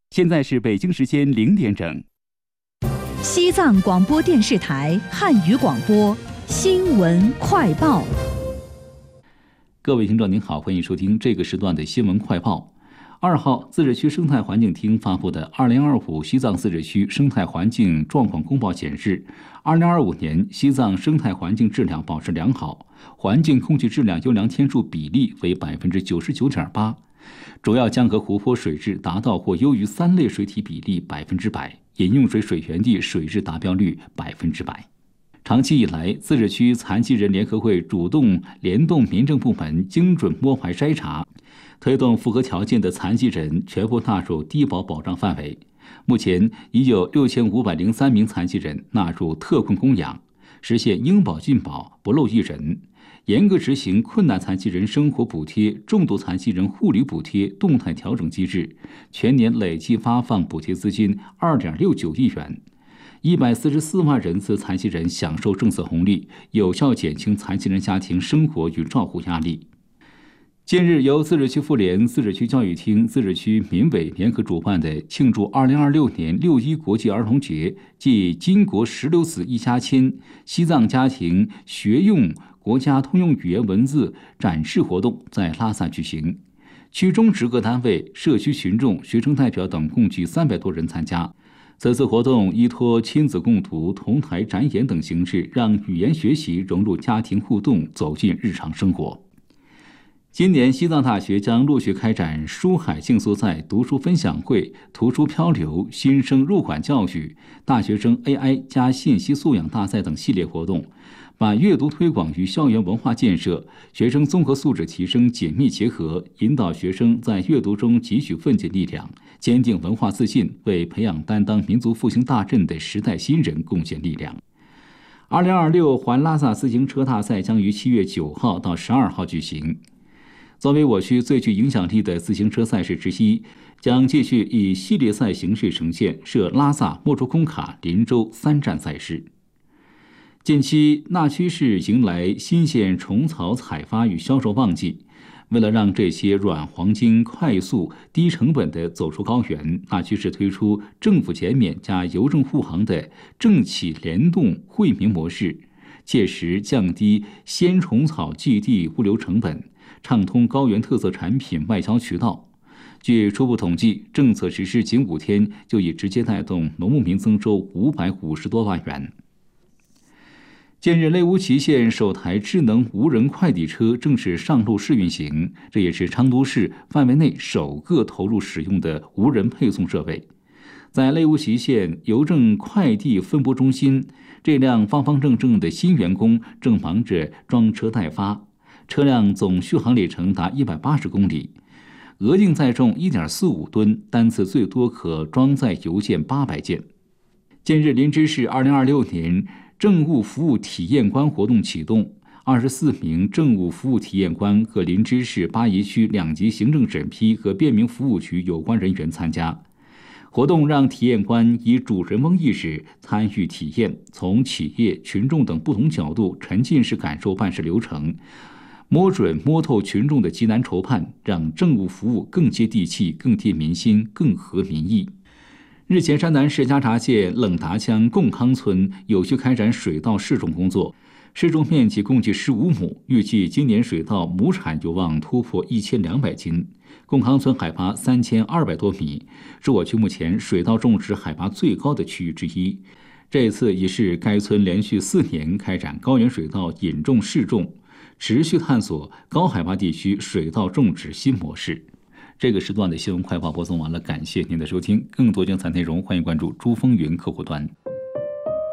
现在是北京时间0点整。 西藏广播电视台汉语广播新闻快报。 各位听众您好，欢迎收听这个时段的新闻快报。2号，自治区生态环境厅发布的2025西藏自治区生态环境状况公报显示，2025年西藏生态环境质量保持良好，环境空气质量优良天数比例为 99.8%， 主要江河湖泊水质达到或优于3类水体比例 100%， 饮用水水源地水质达标率 100%。长期以来，自治区残疾人联合会主动联动民政部门精准摸排筛查，推动符合条件的残疾人全部纳入低保保障范围。目前已有6503名残疾人纳入特困供养，实现应保尽保，不漏一人。严格执行困难残疾人生活补贴、重度残疾人护理补贴动态调整机制，全年累计发放补贴资金2.69亿元。144万人次残疾人享受政策红利，有效减轻残疾人家庭生活与照护压力。近日，由自治区妇联、自治区教育厅、自治区民委联合主办的庆祝2026年6·1国际儿童节暨巾帼石榴籽一家亲西藏家庭学用国家通用语言文字展示活动在拉萨举行，区中直各单位、社区群众、学生代表等共计300多人参加。此次活动依托亲子共读、同台展演等形式，让语言学习融入家庭互动，走进日常生活。今年，西藏大学将陆续开展书海竞速赛、读书分享会、图书漂流、新生入馆教育、大学生 AI 加信息素养大赛等系列活动，把阅读推广与校园文化建设、学生综合素质提升紧密结合，引导学生在阅读中汲取奋进力量，坚定文化自信，为培养担当民族复兴大任的时代新人贡献力量。2026环拉萨自行车大赛将于7月9号到12号举行。作为我区最具影响力的自行车赛事之一，将继续以系列赛形式呈现，设拉萨、莫卓空卡、林州3站赛事。近期，纳曲市迎来新鲜虫草采发与销售旺季。为了让这些软黄金快速、低成本的走出高原，纳曲市推出政府减免加邮政护航的政企联动惠民模式，切实降低鲜虫草寄递物流成本，畅通高原特色产品外销渠道。据初步统计，政策实施仅5天，就已直接带动农牧民增收550多万元。近日，内乌祁县首台智能无人快递车正式上路试运行，这也是昌都市范围内首个投入使用的无人配送设备。在内乌祁县邮政快递分拨中心，这辆方方正正的新员工正忙着装车代发，车辆总续航里程达180公里，额定载重1.45吨，单次最多可装载邮件800件。近日，林芝市2026年政务服务体验官活动启动，24名政务服务体验官和林芝市巴宜区2级行政审批和便民服务局有关人员参加。活动让体验官以主人翁意识参与体验，从企业、群众等不同角度沉浸式感受办事流程，摸准摸透群众的急难愁盼，让政务服务更接地气、更贴民心、更合民意。日前，山南市嘉察县冷达乡贡康村有序开展水稻试种工作，试种面积共计15亩，预计今年水稻亩产有望突破1200斤。贡康村海拔3200多米，是我区目前水稻种植海拔最高的区域之一。这次已是该村连续4年开展高原水稻引种试种，持续探索高海拔地区水稻种植新模式。这个时段的新闻快报播送完了，感谢您的收听。更多精彩内容，欢迎关注珠风云客户端。